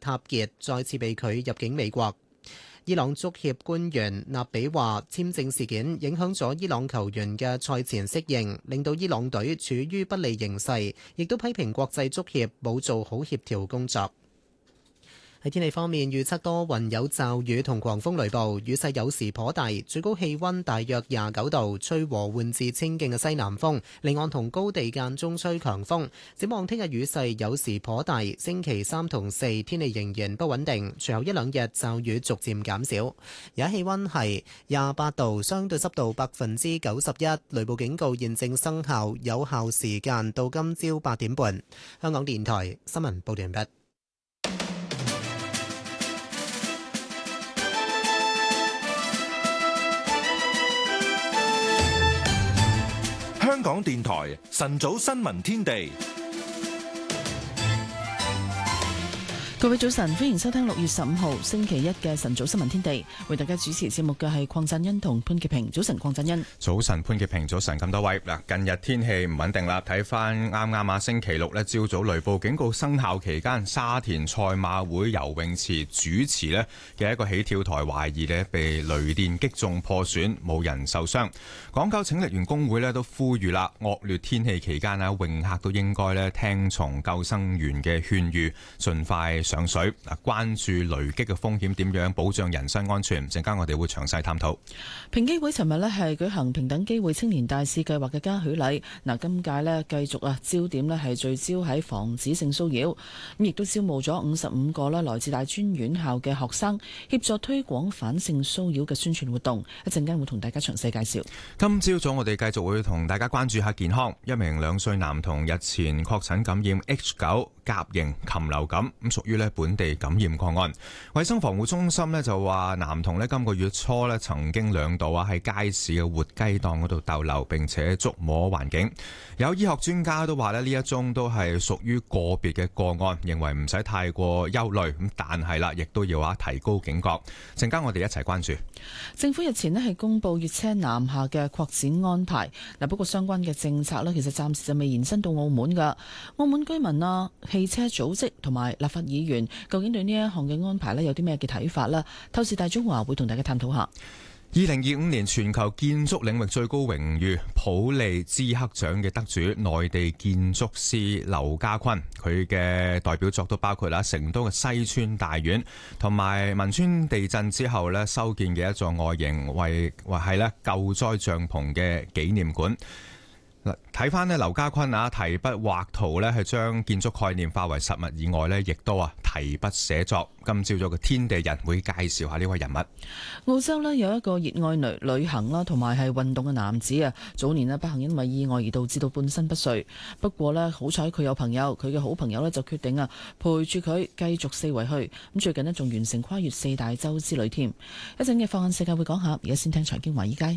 塔傑再次被拒入境美國。伊朗足協官員納比話，簽證事件影響咗伊朗球員嘅賽前適應，令到伊朗隊處於不利形勢，亦都批評國際足協冇做好協調工作。喺天氣方面，預測多雲有驟雨同狂風雷暴，雨勢有時頗大，最高氣溫大約29度，吹和緩至清勁嘅西南風，離岸同高地間中吹強風。展望聽日雨勢有時頗大，星期3同4天氣仍然不穩定，隨後一兩日驟雨逐漸減少。而家氣溫係28度，相對濕度91%，雷暴警告現正生效，有效時間到今朝8點半。香港電台新聞報道完畢。 香港電台晨早新聞天地， 各位早晨，歡迎收聽6月15號星期一嘅晨早新聞天地。為大家主持節目嘅係鄺振欣同潘潔平。早晨，鄺振欣。 早晨，潘潔平。早晨，咁多位嗱，近日天氣唔穩定啦。睇翻啱星期六呢朝早雷暴警告生效期間，沙田賽馬會游泳池主持呢嘅一個起跳台懷疑呢被雷電擊中破損，冇人受傷。港九拯溺員工會呢都呼籲啦，惡劣天氣期間泳客都應該呢聽從救生員嘅勸喻，盡快上水。關注雷擊嘅風險，點樣保障人身安全？陣間我哋會詳細探討。 平機會尋日係舉行平等機會青年大使計劃嘅嘉許禮。今屆繼續焦點係聚焦喺防止性騷擾，咁亦都招募咗55個來自大專院校嘅學生，協助推廣反性騷擾嘅宣傳活動。一陣間會同大家詳細介紹。 今朝早我哋繼續會同大家關注下健康。一名2歲男童日前確診感染 H9甲型禽流感，咁屬於本地感染個案。衛生防護中心就話，男童今個月初曾經2度喺街市嘅活雞檔嗰度逗留，並且觸摸環境。有醫學專家都話呢一宗都係屬於個別嘅個案，認為唔使太過憂慮。咁但係亦都要提高警覺。陣間我哋一齊關注。 政府日前係公布粵車南下嘅擴展安排。不過相關嘅政策其實暫時就未延伸到澳門㗎。澳門居民汽車組織同埋立法議員究竟對呢一項嘅安排有啲咩嘅睇法呢？透視大中華會同大家探討下。 2025年全球建築領域最高榮譽普利茲克獎嘅得主，內地建築師劉家坤，佢嘅代表作都包括成都嘅西村大院，同埋汶川地震之後修建嘅一座外形為係救災帳篷嘅紀念館。睇翻劉家坤提筆畫圖係將建築概念化為實物以外亦都提筆寫作。今朝早嘅天地人會介紹下呢位人物。 澳洲有一個熱愛旅行同埋係運動嘅男子早年不幸因為意外而導致到半身不遂。不過好彩佢有朋友，佢嘅好朋友就決定陪住佢繼續四圍去。咁最近仲完成跨越4大洲之旅添。一陣嘅放眼世界會講下，而家先聽財經華爾街。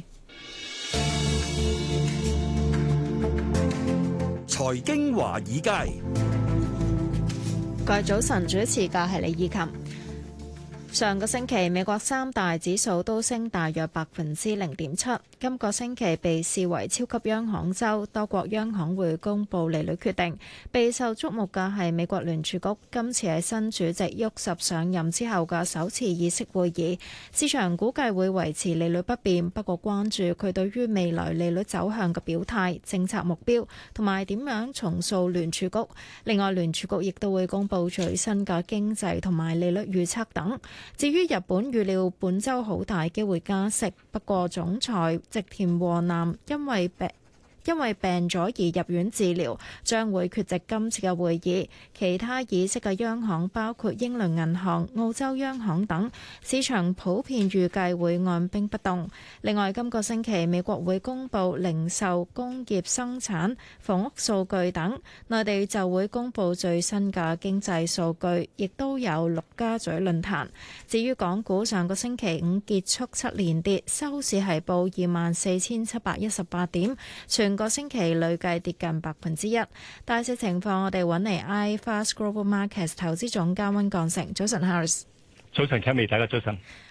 財經華爾街， 各位早晨，主持嘅係李以琴。上個星期美國3大指數都升大約0.7%。今個星期被視為超級央行週，多國央行會公布利率決定。備受矚目嘅係美國聯儲局，今次係新主席沃什上任之後嘅首次議息會議。市場估計會維持利率不變，不過關注佢對於未來利率走向嘅表態、政策目標同埋點樣重塑聯儲局。另外，聯儲局亦都會公布最新嘅經濟同埋利率預測等。至於日本預料本週好大機會加息，不過總裁植田和男因為病咗而入院治療，將會缺席今次嘅會議。其他議息嘅央行包括英倫銀行、澳洲央行等，市場普遍預計會按兵不動。另外，今個星期美國會公布零售、工業生產、房屋數據等，內地就會公布最新嘅經濟數據，亦都有陸家嘴論壇。至於港股，上個星期五結束7連跌，收市係報24,718點，全個星期累計跌近1%。大市情況，我哋揾嚟 iFast Global Markets 投資總監溫鋼城。早晨 Harris。 早晨 Cammy， 大家早晨。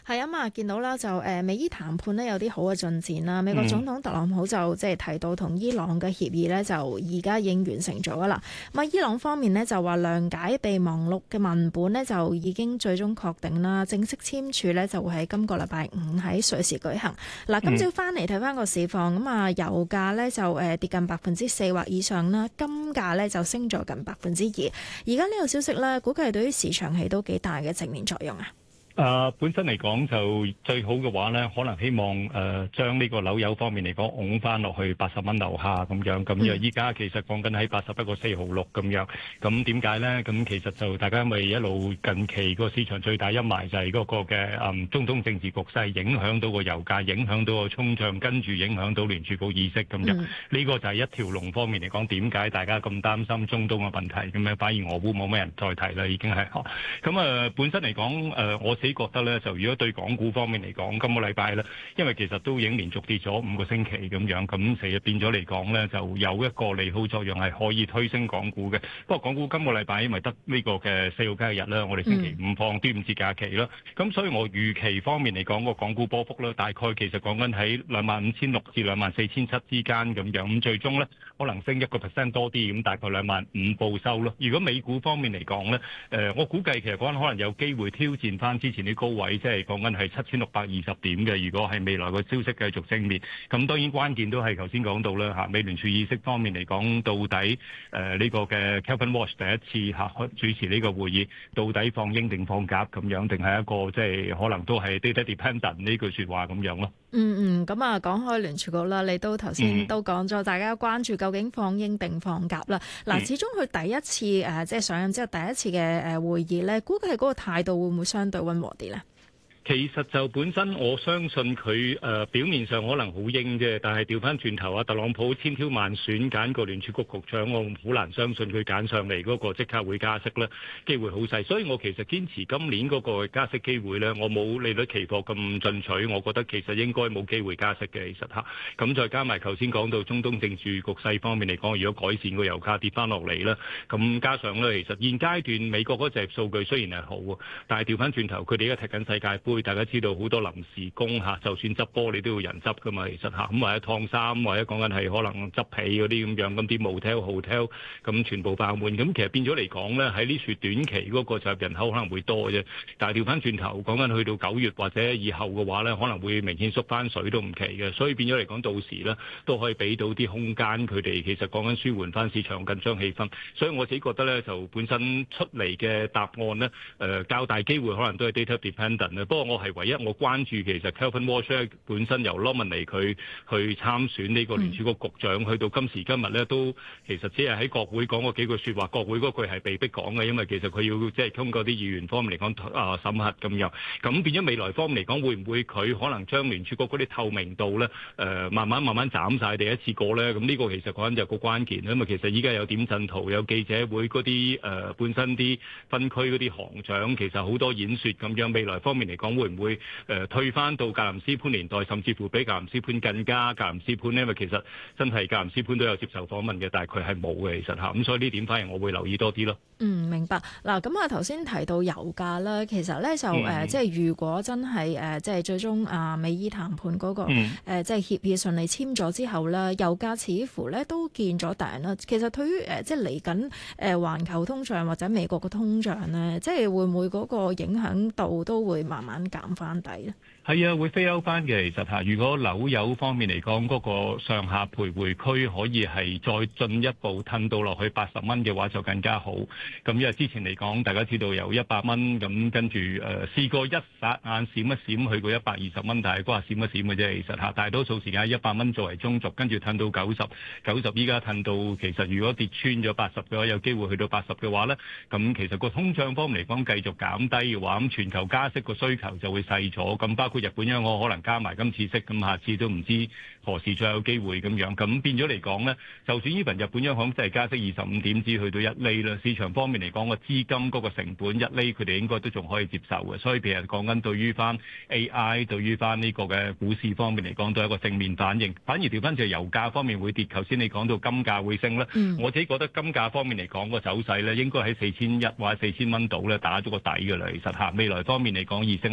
係啊嘛，見到啦就美伊談判呢有啲好嘅進展啦。美國總統特朗普就即係提到同伊朗嘅協議呢，就而家已經完成咗噶啦。咁啊，伊朗方面呢，就話諒解備忘錄嘅文本呢，就已經最終確定啦，正式簽署呢，就會喺今個禮拜5喺瑞士舉行。嗱，今朝翻嚟睇翻個市況，咁啊油價呢就跌近4%或以上啦，金價呢就升咗近2%。而家呢個消息呢，估計對於市場起都幾大嘅正面作用啊！ 本身嚟講就最好嘅話咧，可能希望將呢個樓油方面嚟講拱翻落去80蚊樓下咁樣，咁因為依家其實講緊喺81.4毫6咁樣，咁點解咧？咁其實就大家因為一路近期個市場最大陰霾就係嗰個嘅中東政治局勢影響到個油價，影響到個通脹，跟住影響到聯儲局議息咁樣。呢個就係一條龍方面嚟講，點解大家咁擔心中東嘅問題咁樣？反而俄烏冇咩人再提啦，已經係咁本身嚟講我自己覺得咧，就如果對港股方面嚟講，今個禮拜咧，因為其實都已經連續跌咗5個星期咁樣，咁成日變咗嚟講咧，就有一個利好作用係可以推升港股嘅。不過港股今個禮拜因為得呢個嘅4個交易日啦，我哋星期5放端午節假期啦，咁所以我預期方面嚟講個港股波幅咧，大概其實講緊喺25,600至24,700之間咁樣，咁最終咧可能升1% 多啲，咁大概25,000報收咯。如果美股方面嚟講咧，我估計其實講緊可能有機會挑戰翻之前啲高位，即係講緊係7,620點嘅。如果係未來個消息繼續正面，咁當然關鍵都係頭先講到啦嚇，美聯儲議息方面嚟講，到底呢個嘅 Kevin Walsh 第一次主持呢個會議，到底放鷹定放鴿咁樣，定係一個即係可能都係 data dependent 呢句説話咁樣咯。 咁啊，講開聯儲局啦，你都頭先都講咗，大家關注究竟放鷹定放鴿啦。嗱，始終佢第一次即係上任之後第一次嘅會議咧，估計嗰個態度會唔會相對溫和啲咧？ 其實就本身我相信佢表面上可能好鷹啫，但係調翻轉頭啊，特朗普千挑萬選揀個聯儲局局長，我好難相信佢揀上嚟嗰個即刻會加息咧，機會好細。所以我其實堅持今年嗰個加息機會咧，我冇利率期貨咁進取，我覺得其實應該冇機會加息嘅。其實咁再加埋頭先講到中東政治局勢方面嚟講，如果改善個油價跌翻落嚟啦，咁加上咧，其實現階段美國嗰隻數據雖然係好，但係調翻轉頭佢哋而家踢緊世界盃。大家知道好多臨時工嚇，就算執波你都要人執噶嘛，其實嚇咁或者燙衫，或者講緊係可能執被嗰啲咁樣，咁啲 motel 咁全部爆滿，咁其實變咗嚟講咧，喺呢處短期嗰個就係人口可能會多啫，但係調翻轉頭講緊去到9月或者以後嘅話咧，可能會明顯縮翻水都唔奇嘅，所以變咗嚟講到時咧都可以俾到啲空間佢哋，其實講緊舒緩翻市場緊張氣氛，所以我自己覺得咧就本身出嚟嘅答案咧較大機會可能都係 data dependent 咧，不過我係唯一我關注其實 Kevin Walsh 本身由 Romney 佢去參選呢個聯儲局局長，去到今時今日咧都其實只係喺國會講過幾句説話，國會嗰句係被逼講嘅，因為其實佢要即係通過啲議員方面嚟講審核咁樣，咁變咗未來方面嚟講，會唔會佢可能將聯儲局嗰啲透明度咧慢慢斬晒第一次過咧？咁呢個其實講緊就個關鍵，因為其實依家有點陣圖，有記者會嗰啲本身啲分區嗰啲行長，其實好多演説咁樣，未來方面嚟講會唔會退翻到格林斯潘年代，甚至乎比格林斯潘更加格林斯潘呢？因為其實真係格林斯潘都有接受訪問嘅，但係佢係冇嘅，其實嚇咁，所以呢點反而我會留意多啲咯。 明白。嗱，咁啊頭先提到油價啦，其實咧就即係如果真係即係最終美伊談判嗰個即係協議順利簽咗之後咧，油價似乎咧都見咗頂啦。其實對於即係嚟緊環球通脹或者美國嘅通脹咧，即係會唔會嗰個影響度都會慢慢減翻低咧？ 係啊，會飛歐翻嘅。其實嚇，如果樓油方面嚟講，嗰個上下徘徊區可以係再進一步褪到落去80蚊嘅話，就更加好。咁因為之前嚟講，大家知道有100蚊咁，跟住試過一霎眼閃一閃去過120蚊，但係嗰下閃一閃嘅啫。其實嚇，大多數時間100蚊作為中軸，跟住褪到90，依家褪到其實如果跌穿咗80嘅話，有機會去到80嘅話咧，咁其實個通脹方面嚟講繼續減低嘅話，咁全球加息個需求就會細咗。咁包括日本央行可能加埋今次息，咁下次都唔知何時再有機會咁樣。咁變咗嚟講呢，就算even日本央行真係加息25點子去到1厘啦，市場方面嚟講個資金嗰個成本1厘，佢哋應該都仲可以接受嘅。所以譬如講緊對於翻 AI， 對於翻呢個嘅股市方面嚟講，都係一個正面反應。反而調翻就係油價方面會跌。頭先你講到金價會升咧，我自己覺得金價方面嚟講個走勢咧，應該喺4100或者4000蚊度咧打咗個底㗎啦。其實嚇未來方面嚟講易升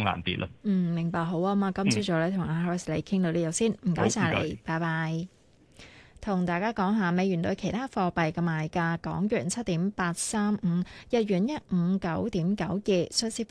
更難跌咯。 明白，好啊嘛。今朝早咧同阿 Harris 你傾到呢度先，唔該晒你，拜拜。同大家講下美元對其他貨幣嘅賣價：港元7.835，日元159.92，瑞士